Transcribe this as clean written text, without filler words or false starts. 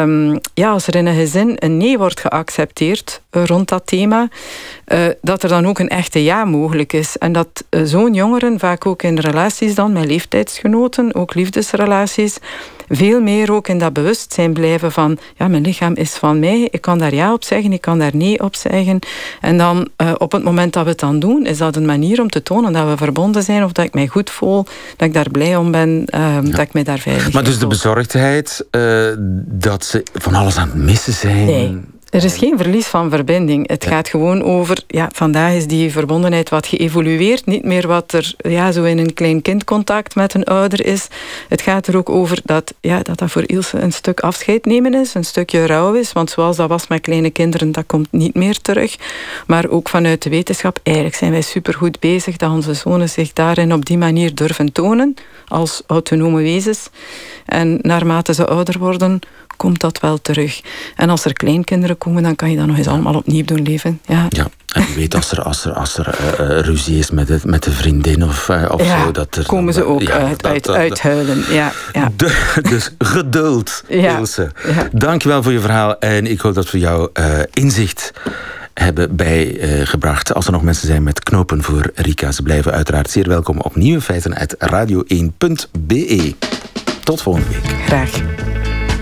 als er in een gezin een nee wordt geaccepteerd rond dat thema, dat er dan ook een echte ja mogelijk is. En dat zo'n jongeren, vaak ook in relaties dan, met leeftijdsgenoten, ook liefdesrelaties, veel meer ook in dat bewustzijn blijven van, ja, mijn lichaam is van mij, ik kan daar ja op zeggen, ik kan daar nee op zeggen. En dan, op het moment dat we het dan doen, is dat een manier om te tonen dat we verbonden zijn, of dat ik mij goed voel, dat ik daar blij om ben, dat ik mij daar veilig in voel. Maar dus de bezorgdheid, dat ze van alles aan het missen zijn... Nee. Er is geen verlies van verbinding. Het gaat gewoon over... Ja, vandaag is die verbondenheid wat geëvolueerd. Niet meer wat er zo in een klein kindcontact met een ouder is. Het gaat er ook over dat voor Ilse een stuk afscheid nemen is. Een stukje rouw is. Want zoals dat was met kleine kinderen, dat komt niet meer terug. Maar ook vanuit de wetenschap. Eigenlijk zijn wij supergoed bezig dat onze zonen zich daarin op die manier durven tonen. Als autonome wezens. En naarmate ze ouder worden, komt dat wel terug. En als er kleinkinderen komen, dan kan je dat nog eens allemaal opnieuw doen leven. Ja, en je weet als er ruzie is met de vriendin of zo... Dat er komen ze ook uithuilen. Ja. Dus geduld, Ilse. Ja. Dankjewel voor je verhaal. En ik hoop dat we jou inzicht hebben bijgebracht. Als er nog mensen zijn met knopen voor Rika, ze blijven uiteraard zeer welkom op Nieuwe Feiten uit radio1.be. Tot volgende week. Graag.